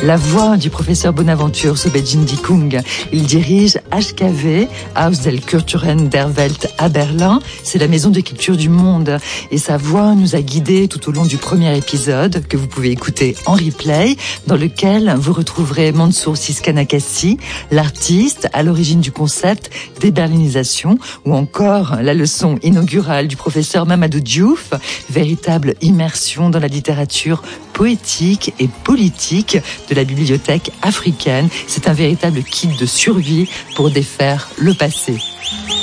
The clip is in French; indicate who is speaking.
Speaker 1: La voix du professeur Bonaventure Sobejin-Dikung. Il dirige HKW, Haus der Kulturen der Welt à Berlin. C'est la maison de culture du monde. Et sa voix nous a guidés tout au long du premier épisode, que vous pouvez écouter en replay, dans lequel vous retrouverez Mansour Siskanakassi, l'artiste à l'origine du concept déberlinisation, ou encore la leçon inaugurale du professeur Mamadou Diouf, véritable immersion dans la littérature poétique et politique de la bibliothèque africaine. C'est un véritable kit de survie pour défaire le passé.